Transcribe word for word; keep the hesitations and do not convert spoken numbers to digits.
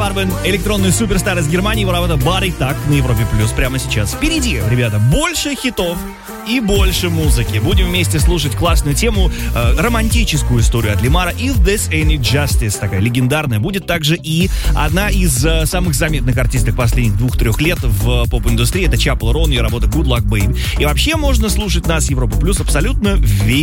Марвин, электронный суперстар из Германии, его работа Body так на Европе Плюс прямо сейчас. Впереди, ребята, больше хитов и больше музыки. Будем вместе слушать классную тему, э, романтическую историю от Лемара If This Ain't Justice, такая легендарная. Будет также и одна из э, самых заметных артисток последних двух-трех лет в поп-индустрии. Это Chapel Roan, ее работа Good Luck Babe. И вообще можно слушать нас Европа Плюс абсолютно весь